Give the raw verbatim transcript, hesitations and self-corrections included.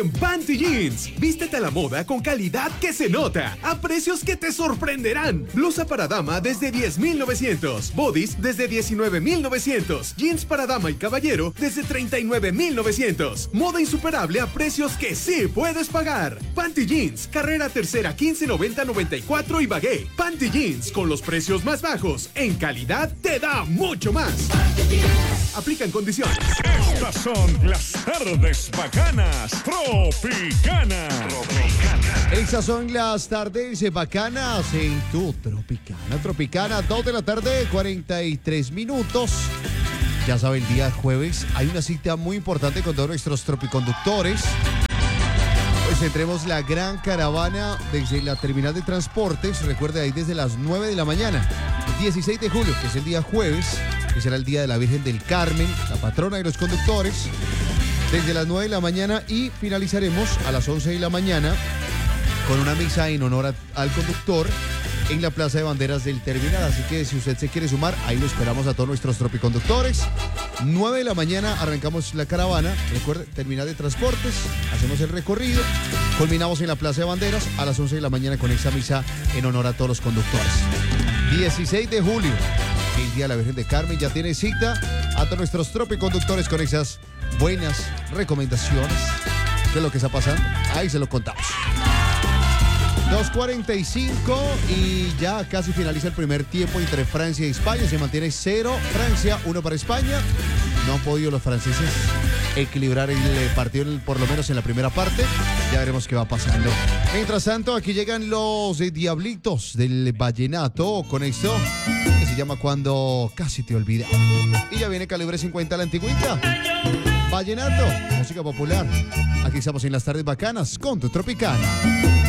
en Panty Jeans. Vístete a la moda con calidad que se nota, a precios que te sorprenderán. Blusa para dama desde diez mil novecientos, bodies desde diecinueve mil novecientos, jeans para dama y caballero desde treinta y nueve mil novecientos. Moda insuperable a precios que sí puedes pagar. Panty Jeans, carrera tercera quince noventa noventa y cuatro y Bagué. Panty Jeans, con los precios más bajos, en calidad te da mucho más. Aplican condiciones. Estas son las tardes bacanas Tropicana. Tropicana. Estas son las tardes bacanas en tu Tropicana. Tropicana, dos de la tarde, cuarenta y tres minutos. Ya sabe, el día jueves hay una cita muy importante con todos nuestros tropiconductores. Pues tendremos la gran caravana desde la terminal de transportes. Recuerde, ahí desde las nueve de la mañana, dieciséis de julio, que es el día jueves, que será el día de la Virgen del Carmen, la patrona de los conductores, desde las nueve de la mañana, y finalizaremos a las once de la mañana con una misa en honor a, al conductor en la Plaza de Banderas del terminal. Así que si usted se quiere sumar, ahí lo esperamos a todos nuestros tropiconductores. nueve de la mañana arrancamos la caravana. Recuerde, terminal de transportes, hacemos el recorrido, culminamos en la Plaza de Banderas a las once de la mañana con esta misa en honor a todos los conductores. dieciséis de julio, el día de la Virgen de Carmen. Ya tiene cita a todos nuestros tropiconductores con esas buenas recomendaciones de lo que está pasando. Ahí se lo contamos. dos cuarenta y cinco y ya casi finaliza el primer tiempo entre Francia y España. Se mantiene cero Francia, uno para España. No han podido los franceses equilibrar el partido, por lo menos en la primera parte. Ya veremos qué va pasando. Mientras tanto, aquí llegan los eh, Diablitos del Vallenato con esto que se llama Cuando Casi Te Olvida. Y ya viene Calibre cincuenta, la antigüita. Vallenato, música popular. Aquí estamos en las tardes bacanas con tu Tropicana.